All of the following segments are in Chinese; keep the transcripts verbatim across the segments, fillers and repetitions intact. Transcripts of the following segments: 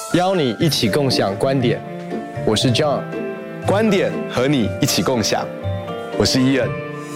邀你一起共享观点，我是 John， 观点和你一起共享，我是 Ian。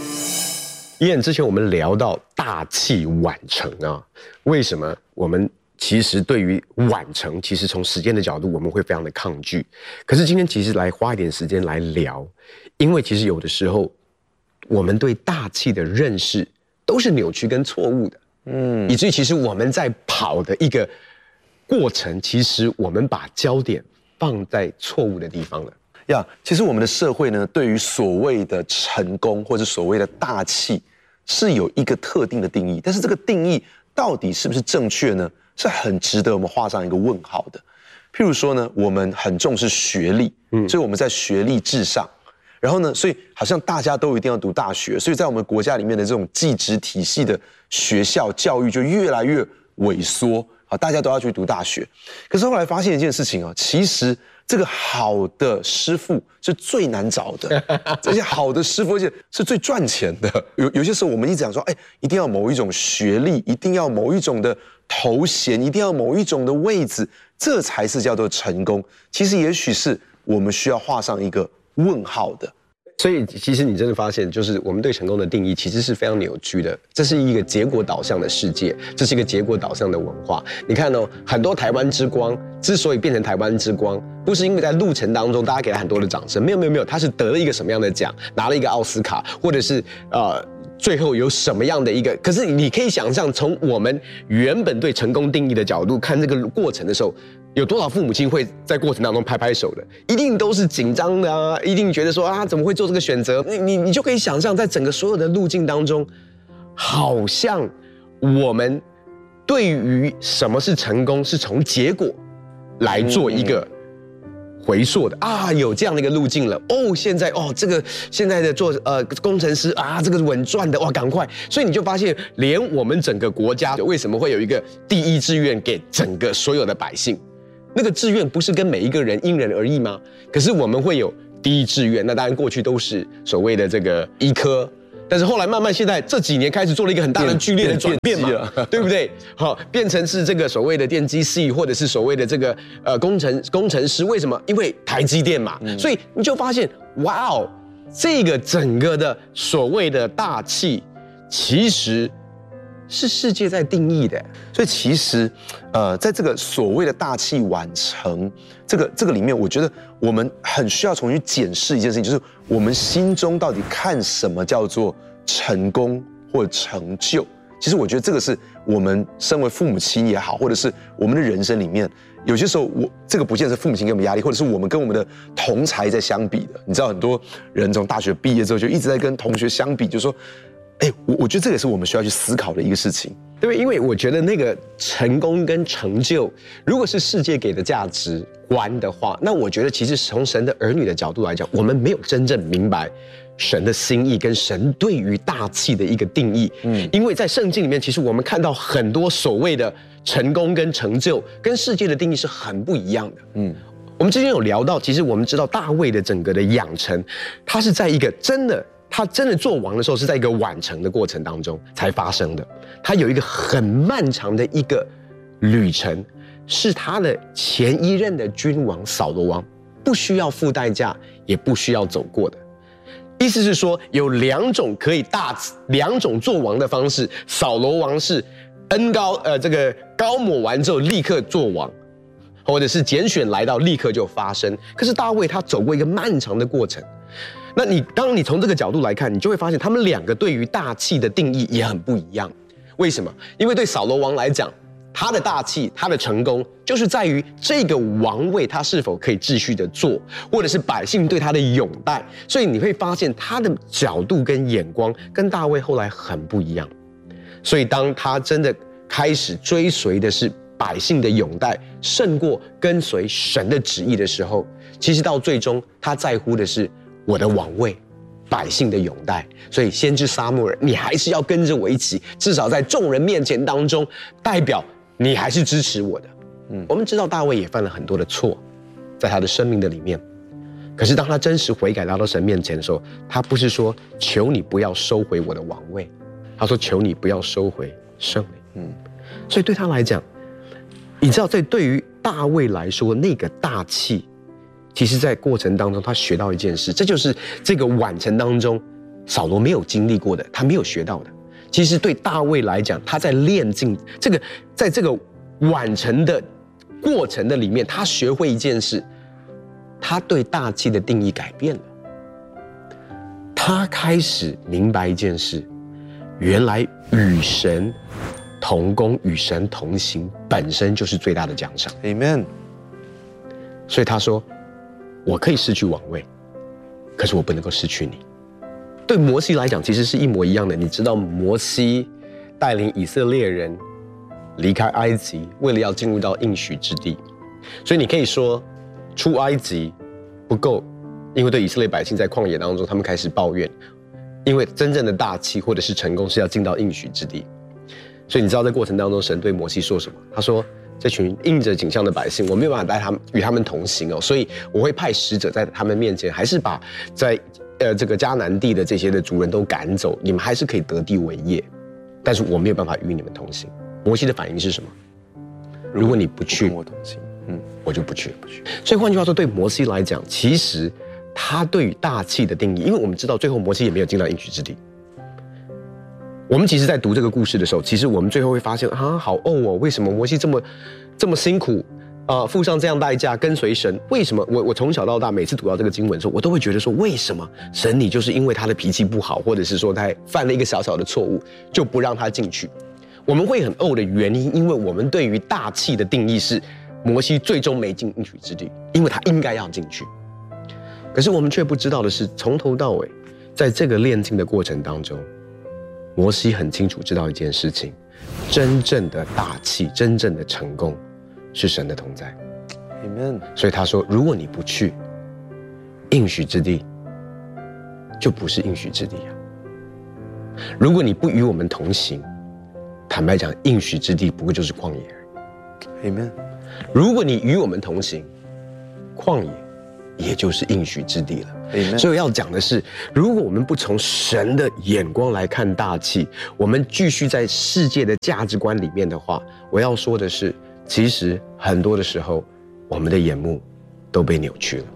Ian， 之前我们聊到大器晚成啊，为什么我们其实对于晚成，其实从时间的角度我们会非常的抗拒。可是今天其实来花一点时间来聊，因为其实有的时候我们对大器的认识都是扭曲跟错误的，嗯，以至于其实我们在跑的一个过程，其实我们把焦点放在错误的地方了。 呀、yeah, 其实我们的社会呢，对于所谓的成功或者所谓的大器，是有一个特定的定义，但是这个定义到底是不是正确呢？是很值得我们画上一个问号的。譬如说呢，我们很重视学历，嗯，所以我们在学历至上，然后呢，所以好像大家都一定要读大学，所以在我们国家里面的这种技职体系的学校教育就越来越萎缩，啊，大家都要去读大学。可是后来发现一件事情啊，其实这个好的师傅是最难找的，这些好的师傅而且是最赚钱的。有有些时候我们一直讲说，哎，一定要某一种学历，一定要某一种的头衔，一定要某一种的位置，这才是叫做成功。其实也许是我们需要画上一个问号的。 所以其实你真的发现，就是我们对成功的定义其实是非常扭曲的。这是一个结果导向的世界，这是一个结果导向的文化。你看哦，很多台湾之光之所以变成台湾之光，不是因为在路程当中大家给他很多的掌声，没有没有没有，他是得了一个什么样的奖，拿了一个奥斯卡，或者是呃最后有什么样的一个。可是你可以想象，从我们原本对成功定义的角度看这个过程的时候，有多少父母亲会在过程当中拍拍手的？一定都是紧张的啊，一定觉得说啊，怎么会做这个选择？你你你就可以想象，在整个所有的路径当中，好像我们对于什么是成功，是从结果来做一个回溯的啊，有这样的一个路径了哦。现在哦，这个现在的做呃工程师啊，这个稳赚的哇，赶快！所以你就发现，连我们整个国家为什么会有一个第一志愿给整个所有的百姓？那个志愿不是跟每一个人因人而异吗？可是我们会有第一志愿，那当然过去都是所谓的这个医科，但是后来慢慢现在这几年开始做了一个很大的剧烈的转变嘛，对不对？好，变成是这个所谓的电机系，或者是所谓的这个呃工程工程师。为什么？因为台积电嘛，嗯、所以你就发现，哇哦，这个整个的所谓的大器，其实是世界在定义的。 所以其实，呃，在这个所谓的大器晚成这个这个里面，我觉得我们很需要重新检视一件事情，就是我们心中到底看什么叫做成功或成就。其实我觉得这个是我们身为父母亲也好，或者是我们的人生里面，有些时候我这个不见得是父母亲给我们压力，或者是我们跟我们的同侪在相比的。你知道，很多人从大学毕业之后就一直在跟同学相比，就说，哎，我我觉得这也是我们需要去思考的一个事情。 对，因为我觉得那个成功跟成就，如果是世界给的价值观的话，那我觉得其实从神的儿女的角度来讲，我们没有真正明白神的心意跟神对于大器的一个定义。嗯，因为在圣经里面，其实我们看到很多所谓的成功跟成就，跟世界的定义是很不一样的。嗯，我们之前有聊到，其实我们知道大卫的整个的养成，他是在一个真的。他真的做王的时候，是在一个晚成的过程当中才发生的。他有一个很漫长的一个旅程，是他的前一任的君王扫罗王不需要付代价，也不需要走过的。意思是说，有两种可以大两种做王的方式。扫罗王是恩高呃这个高抹完之后立刻做王，或者是拣选来到立刻就发生。可是大卫他走过一个漫长的过程。那你当你从这个角度来看，你就会发现他们两个对于大器的定义也很不一样。为什么？因为对扫罗王来讲，他的大器，他的成功，就是在于这个王位他是否可以继续的做，或者是百姓对他的拥戴。所以你会发现他的角度跟眼光跟大卫后来很不一样。所以当他真的开始追随的是百姓的拥戴，胜过跟随神的旨意的时候，其实到最终他在乎的是我的王位，百姓的拥戴。所以先知撒母耳，你还是要跟着我一起，至少在众人面前当中，代表你还是支持我的。嗯，我们知道大卫也犯了很多的错，在他的生命的里面。可是当他真实悔改来到神面前的时候，他不是说求你不要收回我的王位，他说求你不要收回圣灵。嗯，所以对他来讲， 你知道，在对于大卫来说，那个大气，其实在过程当中他学到一件事，这就是这个晚程当中扫罗没有经历过的，他没有学到的。其实对大卫来讲，他在练尽这个，在这个晚程的过程的里面，他学会一件事，他对大气的定义改变了。他开始明白一件事，原来与神同工、与神同行，本身就是最大的奖赏。 Amen。 所以他说：“我可以失去王位，可是我不能够失去你。”对摩西来讲，其实是一模一样的。你知道，摩西带领以色列人离开埃及，为了要进入到应许之地，所以你可以说，出埃及不够，因为对以色列百姓在旷野当中，他们开始抱怨，因为真正的大器或者是成功是要进到应许之地。所以你知道，在过程当中，神对摩西说什么？他说：“这群应着景象的百姓，我没有办法带他们与他们同行哦，所以我会派使者在他们面前，还是把在。”呃，这个迦南地的这些的族人都赶走，你们还是可以得地为业，但是我没有办法与你们同行。摩西的反应是什么？如果你不去， 我同行，嗯， 我就不去，不去。所以换句话说，对摩西来讲，其实他对于大气的定义，因为我们知道最后摩西也没有进到应许之地。我们其实，在读这个故事的时候，其实我们最后会发现啊，好哦哦，为什么摩西这么这么辛苦？啊，付上这样代价跟随神，为什么？我我从小到大每次读到这个经文的时候，我都会觉得说，为什么神你就是因为他的脾气不好，或者是说他犯了一个小小的错误，就不让他进去？我们会很怄的原因，因为我们对于大气的定义是，摩西最终没进应许之地，因为他应该要进去。可是我们却不知道的是，从头到尾，在这个炼金的过程当中，摩西很清楚知道一件事情：真正的大气，真正的成功。是神的同在 ，Amen。 所以他说，如果你不去应许之地，就不是应许之地啊。如果你不与我们同行，坦白讲，应许之地不过就是旷野而已 ，Amen。 如果你与我们同行，旷野也就是应许之地了。 Amen。 所以要讲的是，如果我们不从神的眼光来看大气，我们继续在世界的价值观里面的话，我要说的是。其实很多的时候，我们的眼目都被扭曲了。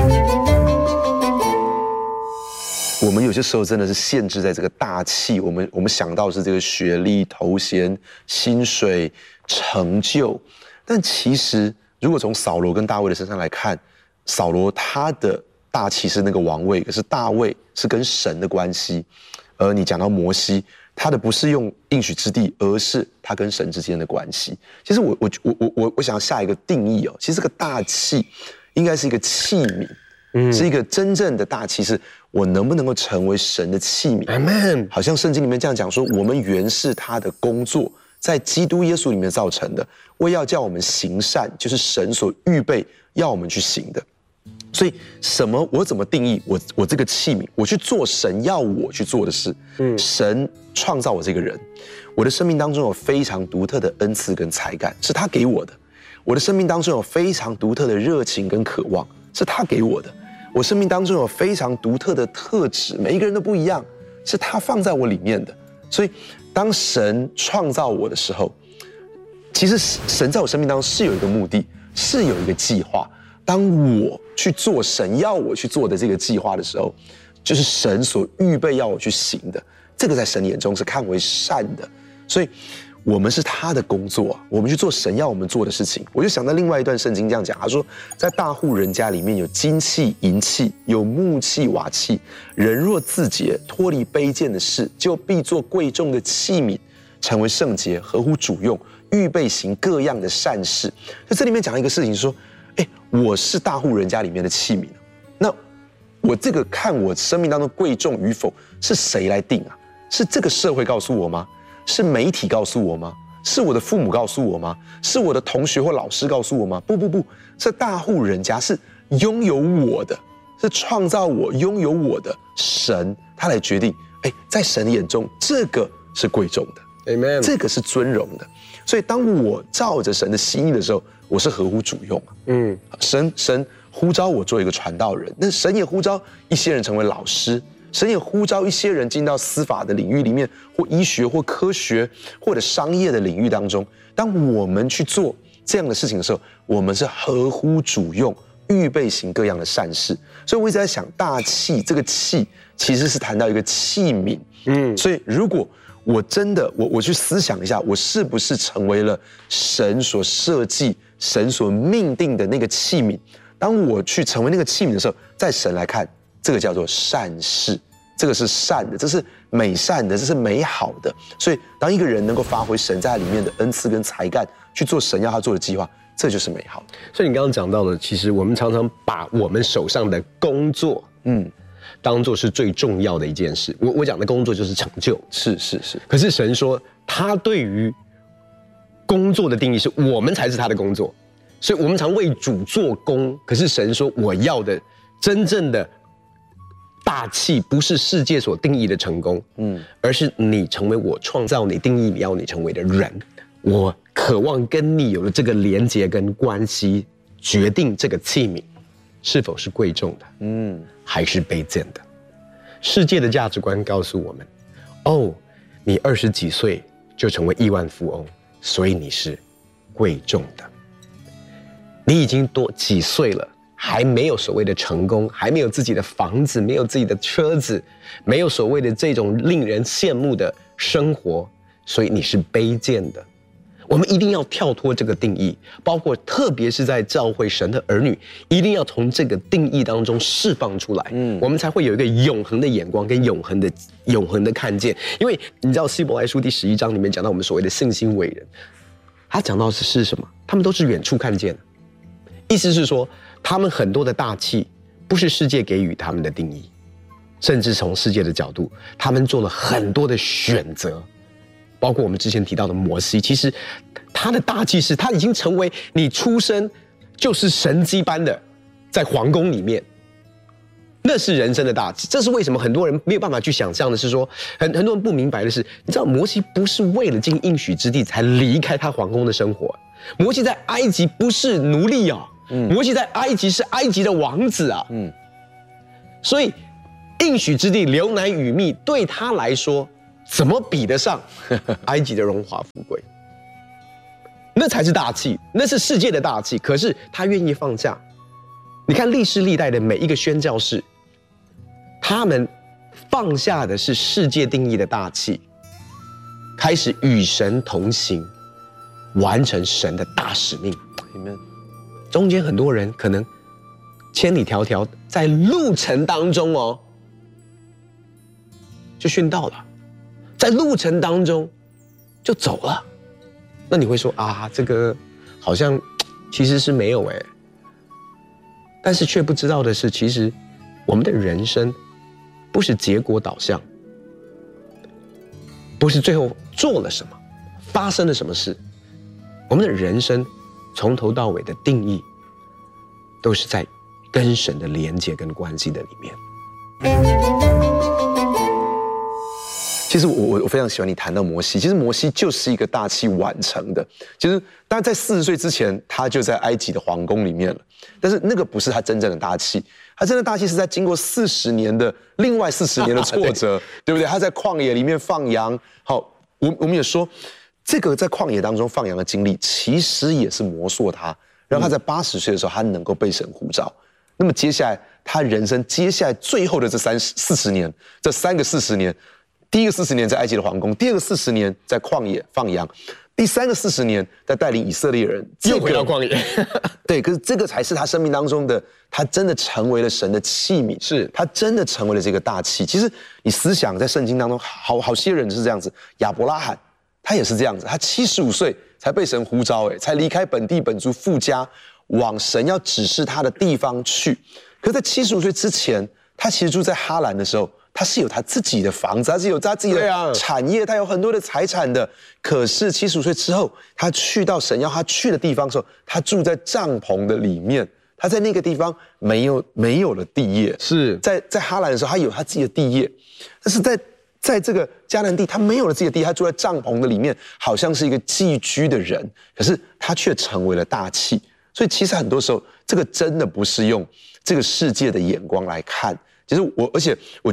我们有些时候真的是限制在这个大气，我们我们想到是这个学历、头衔、薪水、成就，但其实如果从扫罗跟大卫的身上来看，扫罗他的大气是那个王位，可是大卫是跟神的关系，而你讲到摩西。他的不是用应许之地，而是他跟神之间的关系。其实我我我我我我想要下一个定义哦，其实这个大器应该是一个器皿，嗯，是一个真正的大器，是我能不能够成为神的器皿 ？Amen。 好像圣经里面这样讲说，我们原是他的工作，在基督耶稣里面造成的，为要叫我们行善，就是神所预备要我们去行的。所以，什么？我怎么定义我我这个器皿？我去做神要我去做的事。嗯，神创造我这个人，我的生命当中有非常独特的恩赐跟才干，是他给我的。我的生命当中有非常独特的热情跟渴望，是他给我的。我生命当中有非常独特的特质，每一个人都不一样，是他放在我里面的。所以，当神创造我的时候，其实神在我生命当中是有一个目的，是有一个计划。当我去做神要我去做的这个计划的时候，就是神所预备要我去行的，这个在神眼中是看为善的。所以，我们是他的工作，我们去做神要我们做的事情。我就想到另外一段圣经这样讲，他说，在大户人家里面有金器、银器，有木器、瓦器。人若自洁，脱离卑贱的事，就必做贵重的器皿，成为圣洁，合乎主用，预备行各样的善事。就这里面讲一个事情说。哎，我是大户人家里面的器皿，那我这个看我生命当中贵重与否是谁来定啊？是这个社会告诉我吗？是媒体告诉我吗？是我的父母告诉我吗？是我的同学或老师告诉我吗？不不不，是大户人家，是拥有我的，是创造我、拥有我的神，他来决定。哎，在神眼中，这个是贵重的 ，Amen， 这个是尊荣的。所以，当我照着神的心意的时候，我是合乎主用啊。嗯，神神呼召我做一个传道人，那神也呼召一些人成为老师，神也呼召一些人进到司法的领域里面，或医学或科学或者商业的领域当中。当我们去做这样的事情的时候，我们是合乎主用，预备行各样的善事。所以我一直在想，大器这个器其实是谈到一个器皿。嗯，所以如果我真的我我去思想一下，我是不是成为了神所设计、神所命定的那个器皿？当我去成为那个器皿的时候，在神来看，这个叫做善事，这个是善的，这是美善的，这是美好的。所以，当一个人能够发挥神在他里面的恩赐跟才干，去做神要他做的计划，这就是美好。 所以你刚刚讲到的，其实我们常常把我们手上的工作，嗯，当做是最重要的一件事。我我讲的工作就是成就， 是是是。 可是神说，他对于工作的定义是我们才是他的工作，所以我们常为主做工。可是神说，我要的真正的大器不是世界所定义的成功，嗯，而是你成为我创造你、定义你要你成为的人。我渴望跟你有了这个连结跟关系，决定这个器皿是否是贵重的，嗯，还是卑贱的。世界的价值观告诉我们，哦，你二十几岁就成为亿万富翁，所以你是贵重的。你已经多几岁了，还没有所谓的成功，还没有自己的房子，没有自己的车子，没有所谓的这种令人羡慕的生活，所以你是卑贱的。我们一定要跳脱这个定义，包括特别是在教会神的儿女，一定要从这个定义当中释放出来，嗯，我们才会有一个永恒的眼光跟永恒的永恒的看见。因为你知道希伯来书第十一章里面讲到我们所谓的信心伟人，他讲到的是什么？他们都是远处看见的，意思是说，他们很多的大器不是世界给予他们的定义，甚至从世界的角度，他们做了很多的选择。包括我们之前提到的摩西，其实他的大器是他已经成为你出生就是神迹般的在皇宫里面，那是人生的大器。这是为什么很多人没有办法去想象的是说，很很多人不明白的是，你知道摩西不是为了进应许之地才离开他皇宫的生活，摩西在埃及不是奴隶啊，嗯，摩西在埃及是埃及的王子啊，嗯，所以应许之地流奶与蜜对他来说，怎么比得上埃及的荣华富贵？那才是大器，那是世界的大器。可是他愿意放下。你看历世历代的每一个宣教士，他们放下的是世界定义的大器，开始与神同行，完成神的大使命。Amen。中间很多人可能千里迢迢在路程当中哦，就殉道了。在路程当中就走了，那你会说啊，这个好像其实是没有哎，但是却不知道的是，其实我们的人生不是结果导向，不是最后做了什么，发生了什么事，我们的人生从头到尾的定义，都是在跟神的连结跟关系的里面。 其实我我我非常喜欢你谈到摩西，其实摩西就是一个大器晚成的。其实，当然在四十岁之前，他就在埃及的皇宫里面了。但是那个不是他真正的大器，他真的大器是在经过四十年的另外四十年的挫折，对, 对不对？他在旷野里面放羊。好，我我们也说，这个在旷野当中放羊的经历，其实也是磨塑他，让他在八十岁的时候，他能够被神呼召。那么接下来，他人生接下来最后的这三四十年，这三个四十年。第一个四十年在埃及的皇宫，第二个四十年在旷野放羊，第三个四十年在带领以色列人又回到旷野。 对，可是这个才是他生命当中的，他真的成为了神的器皿， 是他真的成为了这个大器。其实你思想在圣经当中，好好些人是这样子，亚伯拉罕他也是这样子，他七十五岁才被神呼召，哎，才离开本地本族父家，往神要指示他的地方去。可是在七十五岁之前，他其实住在哈兰的时候。他是有他自己的房子，他是有他自己的产业，他有很多的财产的。可是七十五岁之后，他去到神要他去的地方的时候，他住在帐篷的里面。他在那个地方没有没有了地业， 是在在哈兰的时候，他有他自己的地业，但是在在这个迦南地，他没有了自己的地，他住在帐篷的里面，好像是一个寄居的人。可是他却成为了大器。所以其实很多时候，这个真的不是用这个世界的眼光来看。其实我，而且我觉得。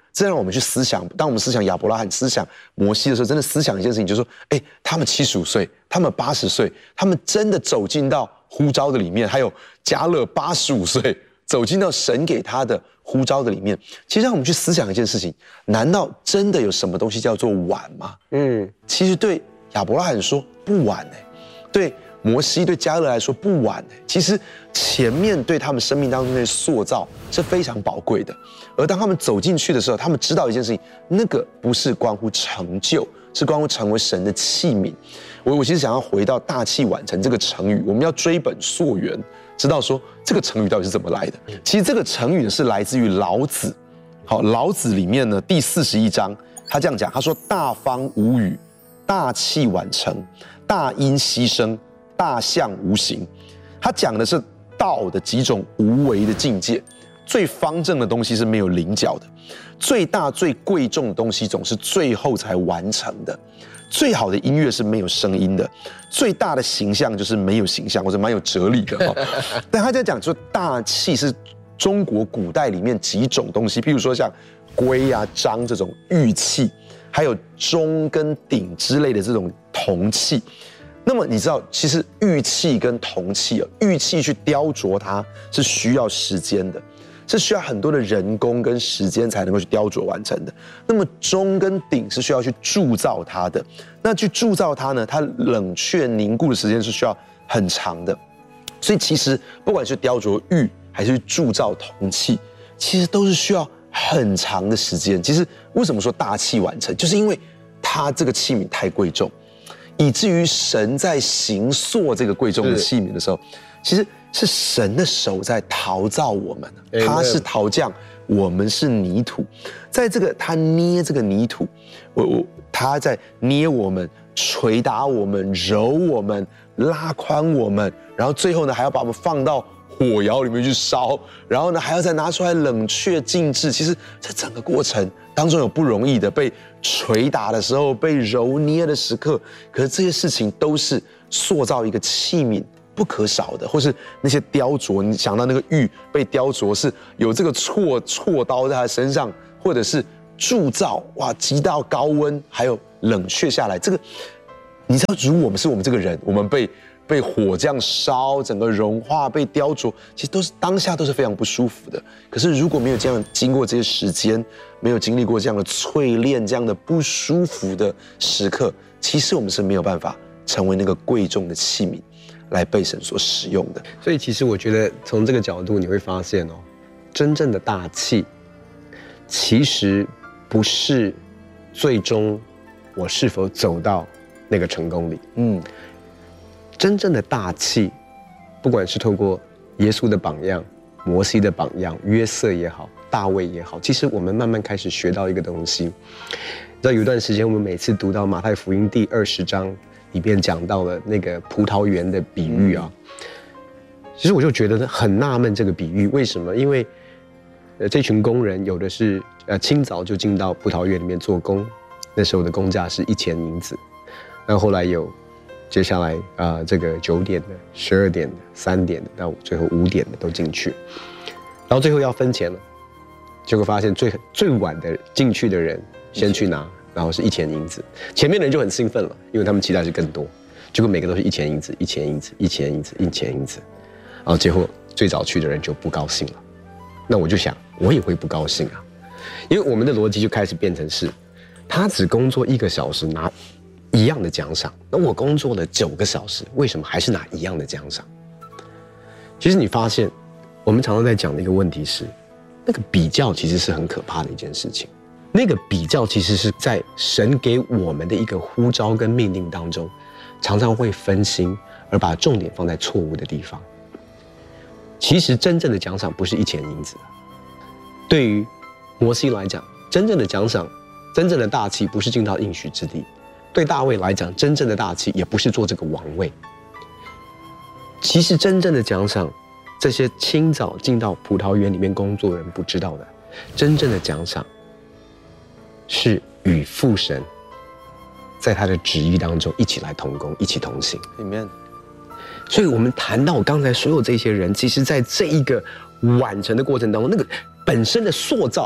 这让我们去思想，当我们思想亚伯拉罕、思想摩西的时候，真的思想一件事情，就是说，哎，他们七十五岁，他们八十岁，他们真的走进到呼召的里面，还有迦勒八十五岁走进到神给他的呼召的里面。其实让我们去思想一件事情：难道真的有什么东西叫做晚吗？嗯，其实对亚伯拉罕说不晚哎、欸，对摩西、对迦勒来说不晚哎、欸。其实前面对他们生命当中的塑造是非常宝贵的。而当他们走进去的时候，他们知道一件事情，那个不是关乎成就，是关乎成为神的器皿。我我其实想要回到大器晚成这个成语，我们要追本溯源，知道说这个成语到底是怎么来的。其实这个成语呢是来自于老子。好，老子里面呢第四十一章，他这样讲，他说：“大方无语，大器晚成，大音希声，大象无形。”他讲的是道的几种无为的境界。最方正的东西是没有棱角的，最大最贵重的东西总是最后才完成的，最好的音乐是没有声音的，最大的形象就是没有形象，或者蛮有哲理的。但他在讲说大器是中国古代里面几种东西，譬如说像圭啊、章这种玉器，还有钟跟鼎之类的这种铜器。那么你知道，其实玉器跟铜器啊，玉器去雕琢它是需要时间的，是需要很多的人工跟时间才能够去雕琢完成的。那么钟跟鼎是需要去铸造它的，那去铸造它呢，它冷却凝固的时间是需要很长的。所以其实不管是雕琢玉还是铸造铜器，其实都是需要很长的时间。其实为什么说大器晚成，就是因为它这个器皿太贵重，以至于神在形塑这个贵重的器皿的时候，其实是神的手在陶造我们，他是陶匠，我们是泥土。在这个他捏这个泥土，我我他在捏我们、捶打我们、揉我们、拉宽我们，然后最后呢还要把我们放到火窑里面去烧，然后呢还要再拿出来冷却静置。其实这整个过程当中有不容易的，被捶打的时候，被揉捏的时刻，可是这些事情都是塑造一个器皿不可少的，或是那些雕琢，你想到那个玉被雕琢是有这个锉锉刀在他身上，或者是铸造，哇，极到高温，还有冷却下来，这个你知道，如果我们是我们这个人，我们被被火这样烧，整个融化，被雕琢，其实都是当下都是非常不舒服的。可是如果没有这样经过这些时间，没有经历过这样的淬炼，这样的不舒服的时刻，其实我们是没有办法成为那个贵重的器皿，来被神所使用的。 所以其实我觉得从这个角度你会发现哦，真正的大器，其实不是最终我是否走到那个成功里，嗯。真正的大器，不管是透过耶稣的榜样、摩西的榜样、约瑟也好、大卫也好，其实我们慢慢开始学到一个东西。你知道有一段时间，我们每次读到马太福音第二十章里边讲到了那个葡萄园的比喻啊，其实我就觉得很纳闷这个比喻为什么？因为呃这群工人有的是呃清早就进到葡萄园里面做工，那时候的工价是一钱银子，那后来有。接下来啊、呃，这个九点的、十二点的、三点的，到最后五点的都进去，然后最后要分钱了，结果发现最最晚的进去的人先去拿，然后是一钱银子，前面的人就很兴奋了，因为他们期待是更多，结果每个都是一钱银子、一钱银子、一钱银子、一钱银子，然后结果最早去的人就不高兴了，那我就想，我也会不高兴啊，因为我们的逻辑就开始变成是，他只工作一个小时拿一样的奖赏，那我工作了九个小时，为什么还是拿一样的奖赏？其实你发现，我们常常在讲的一个问题是，那个比较其实是很可怕的一件事情。那个比较其实是在神给我们的一个呼召跟命令当中，常常会分心，而把重点放在错误的地方。其实真正的奖赏不是一钱银子，对于摩西来讲，真正的奖赏，真正的大器不是进到应许之地。对大卫来讲，真正的大器也不是做这个王位。其实真正的奖赏，这些清早进到葡萄园里面工作的人不知道的，真正的奖赏是与父神在他的旨意当中一起来同工，一起同行。 Amen。 所以我们谈到刚才所有这些人，其实在这一个完成的过程当中，那个本身的塑造，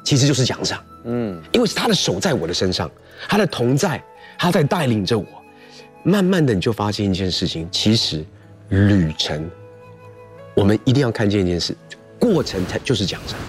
其实就是奖赏。嗯，因为是他的手在我的身上，他的同在，他在带领着我。慢慢的，你就发现一件事情，其实旅程，我们一定要看见一件事，过程才就是奖赏。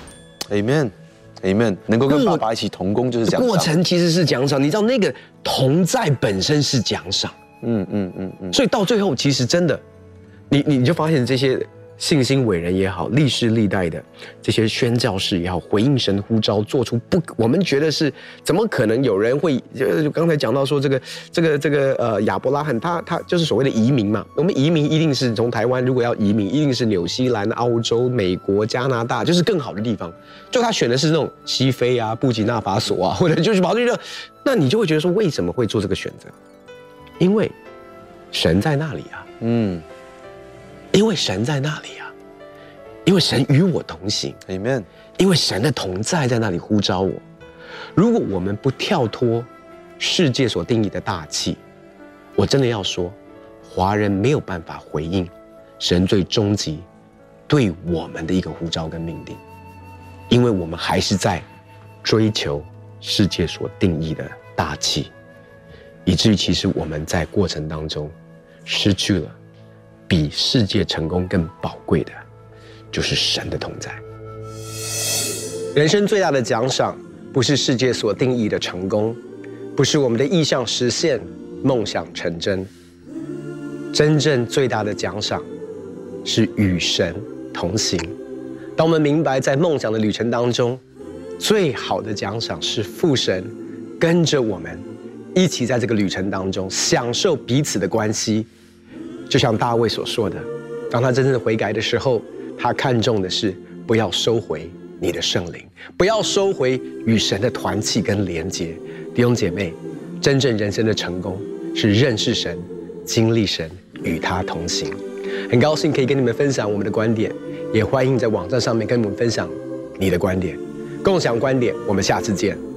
Amen。Amen， 能够跟爸爸一起同工就是奖赏。 过程其实是奖赏，你知道那个同在本身是奖赏。 嗯嗯嗯嗯。 所以到最后，其实真的，你你就发现这些信心伟人也好，历世历代的这些宣教士也好，回应神呼召，做出不，我们觉得是怎么可能有人会？就刚才讲到说这个这个这个呃亚伯拉罕，他他就是所谓的移民嘛。我们移民一定是从台湾，如果要移民，一定是纽西兰、澳洲、美国、加拿大，就是更好的地方。就他选的是那种西非啊、布吉纳法索啊，或者就是跑去这，那你就会觉得说，为什么会做这个选择？因为神在那里啊。嗯。因为神在那里啊，因为神与我同行 ，Amen。 因为神的同在在那里呼召我。如果我们不跳脱世界所定义的大气，我真的要说，华人没有办法回应神最终极对我们的一个呼召跟命令，因为我们还是在追求世界所定义的大气，以至于其实我们在过程当中失去了比世界成功更宝贵的，就是神的同在。人生最大的奖赏，不是世界所定义的成功，不是我们的意向实现、梦想成真。真正最大的奖赏，是与神同行。当我们明白，在梦想的旅程当中，最好的奖赏是父神跟着我们，一起在这个旅程当中享受彼此的关系。就像大卫所说的，当他真正的悔改的时候，他看重的是不要收回你的圣灵，不要收回与神的团契跟连结。弟兄姐妹，真正人生的成功是认识神、经历神、与他同行。很高兴可以跟你们分享我们的观点，也欢迎在网站上面跟我们分享你的观点，共享观点。我们下次见。